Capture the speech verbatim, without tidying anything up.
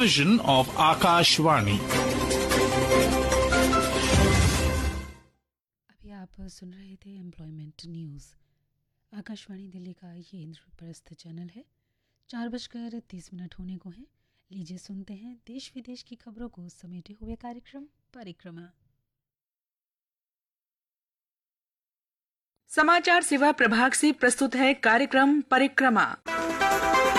division of Akashvani. अभी आप सुन रहे थे एम्प्लॉयमेंट न्यूज़। आकाशवाणी दिल्ली का ये इंद्रप्रस्थ चैनल है। चार बजकर तीस मिनट होने को हैं। लीजिए सुनते हैं देश विदेश की खबरों को समेटे हुए कार्यक्रम परिक्रमा। समाचार सेवा प्रभाग से प्रस्तुत है कार्यक्रम परिक्रमा।